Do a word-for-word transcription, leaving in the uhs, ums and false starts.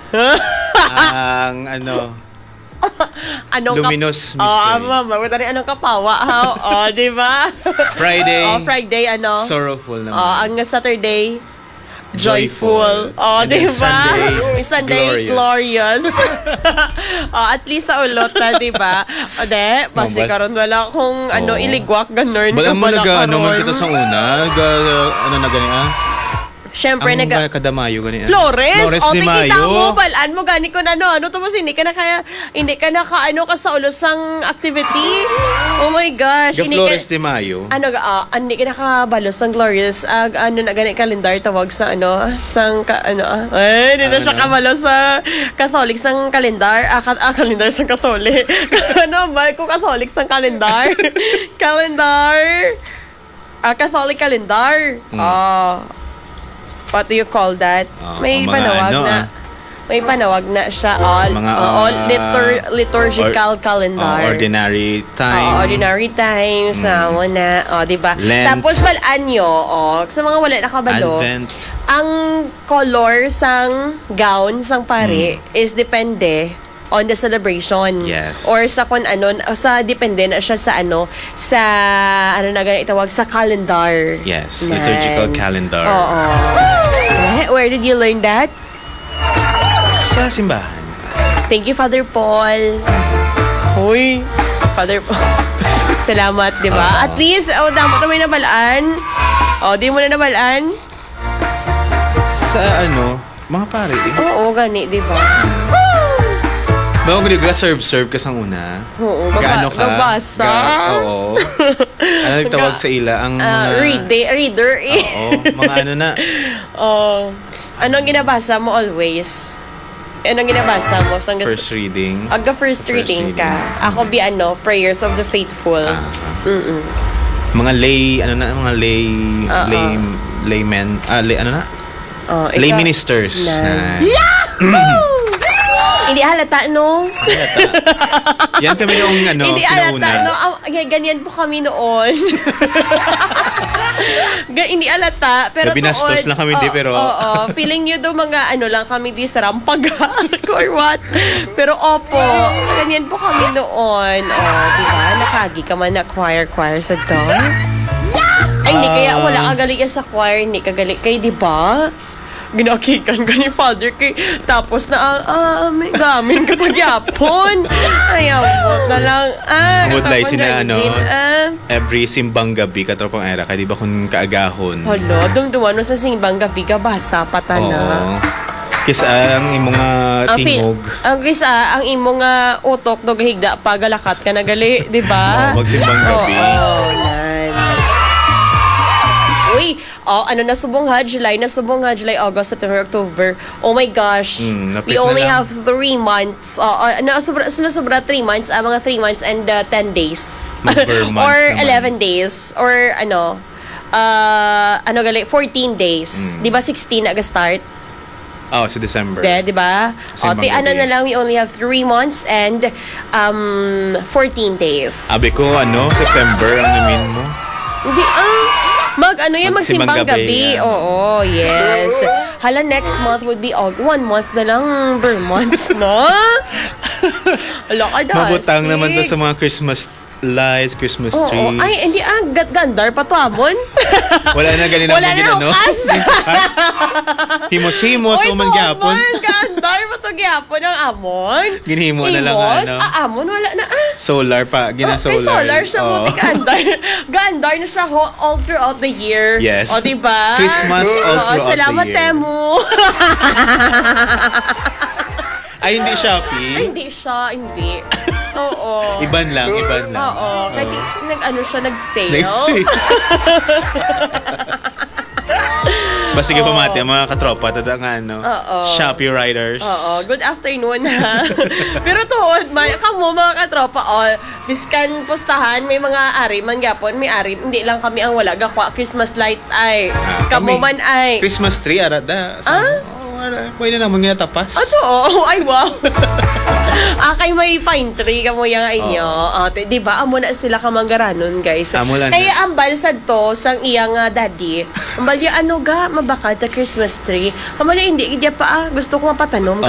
Ang ano, Anong luminous kap- mystery. Oh, mama, wala rin anong kapawa, ha? Oh, di ba? Friday, Oh, Friday, ano? sorrowful naman. Oh, ang Saturday, Joyful. joyful. Oh, And di then ba? Sunday, May Sunday, glorious. Oh, at least sa ulot na, di ba? O, de, kasi Oh, but- karon wala akong, ano, Oo. iligwak, ganun. Ba't mo kabala nag, ano man karon. kita sa una? Ga, ano na gani, ah? Siyempre, Ang nag- kadamayo gani, ah? Flores, Flores o de tikita Mayo. mo, balaan mo gani ko na ano, ano to mo, hindi ka na kaya, hindi ka na ka, ano, ka sa ulusang activity. Oh my gosh. Ga hindi Flores ka, de Mayo. ano, ah, hindi ka nakabalos ng glorious, ag, ano, na gani kalendar, tawag sa, ano, sang, ka, ano, ah, ay, hindi na Ano? siya kabalo sa Catholic sang kalendar, ah, ka, ah kalendar sang Catholic. Ano ba, kung Catholic sang kalendar? Calendar. Ah, Catholic calendar. Hmm. Ah, what do you call that? Ah, May mga panawag ano, na. ah. May panawag na siya. All, Mga, ah, all ah, litur- liturgical or- calendar. Oh, ordinary time. Oh, ordinary times. Mm. Uh, na. Oh, diba? Lent. Tapos balaan nyo, oh, sa mga wala nakabalo, Advent. ang color sang gown sang pare is depende on the celebration. Yes. Or sa kung ano, o sa depende na siya sa ano, sa ano na ganyan itawag, sa calendar. Yes, Man. liturgical calendar. Oo. Eh, where did you learn that? Sa simbahan. Thank you, Father Paul. Hoy, Father Paul. Salamat, di ba? Oo. At least, oh, dapat may nabalaan. Oh, di mo na nabalaan? Sa ano, mga pare, eh. Oo, gani, di ba? Bago ko ga-serve-serve ka sa una. Oo, Gaano ka? Gabasa. Ga- oo. Ano nagtawag sa ila? Ang mga... Ah, read, reader, eh. Oo, mga ano na. Oh. Anong ginabasa mo always? Anong ginabasa mo? Sang First reading. Aga first, First reading ka. reading. Ako bi ano, Prayers of the Faithful. Ah. Mm-mm. Mga lay, ano na, mga lay, Oo. lay, laymen, ah, lay, ano na? Oh, Lay ikaw- ministers. Na- Na, Hindi halata, no? yan kami yung ano, Hindi halata, sinauna. no? Ah, g- ganyan po kami noon. Ga- hindi halata, pero Binastos tuon- lang kami, di, Oo, pero- Oo, feeling nyo daw mga ano lang kami di sa rampaga or what. Pero opo, ganyan po kami noon. Oh, di ba? Nakagi ka man na choir-choir sa dog. Ay, hindi kaya Ah. wala ka galing sa choir, hindi ka galing kay, di ba? Ginakikan ka ni Father kay tapos na ah, ah may gamin ka pagyapon. Ay, abot na lang. Ah, Abot lang katapon sina, na ano, izin, ah. every simbang gabi, katropang era, kaya di ba kung kaagahon? Hala, dumduman mo sa simbang gabi ka, basa pata na. Oo. Kasi ang imong nga Ang feel, tingog. ang kisa, ang imo nga utok do gahigda pa galakat ka na gali, di ba? Oo, magsimbang gabi. Oo, nan. Uy, oh, ano na subong ha? July na subong ha? July, August, September, October. Oh my gosh. Mm, napit We na only lang. have three months. Uh, uh, ano, sobra, sila sobra three months. Uh, mga three months and uh, ten days. Mag-per month Or naman. eleven days. Or ano, uh, ano gali, fourteen days. Mm. Di ba sixteen aga-start? Oh, sa December. De, di ba? O, Simbang ti, ano gabi. na lang, we only have three months and um, fourteen days. Sabi ko, ano, September ang namin mo. Hindi, ah, mag, ano yan, magsimbang Magsimbang gabi, gabi. yan. Oo, yes. Hala, next month would be, og one month na lang per months, no? Hala ka da, Mabutang naman to sig. sa mga Christmas lights, Christmas Oo, trees. ay, hindi, ah, gat-gandar pa to, amon. Wala na ganun Wala ang na ano? hukas. Himos-himos, Oy, uman gyapon. tuman, gandar pa to gyapon ang amon. Ginhimo na lang, Imos? ano? Ah, amon, wala na, ah. Solar pa, gina Oh, solar. may solar siya, Oo. buti gandar. Gandar na siya ho, all throughout the year. Yes. O, diba? Christmas all Oo, throughout the salamat, year. Temu. Ay, hindi Shopee. Ay, hindi siya, hindi. Oo. Iban lang, iban lang. Oo. Kasi nag-ano siya, nag-sale. Like, basta sige Oo. pamati, ang mga katropa, tada nga ano, Oo. Shopee riders. Oo, good afternoon ha. Pero tuod man, kamo mga katropa, all, biskan pustahan, may mga ari man gyapon, may ari, hindi lang kami ang wala gakwa Christmas light ay. Ah, Kamo kami. man ay. Christmas tree, ara da. Ah? Oh, ara. Pwede naman nga tapas. Ato, oh, ay wow. Ah, kay may pine tree kamo yang inyo. Oo. Ate, di ba? Amo na sila kamangaranon, guys. Amo lang Kaya na. ambal sad to sang iyang uh, daddy. Ambal ya ano ga mabakad ta Christmas tree. Ambal ya hindi gidya pa ah. Gusto ko mapatanong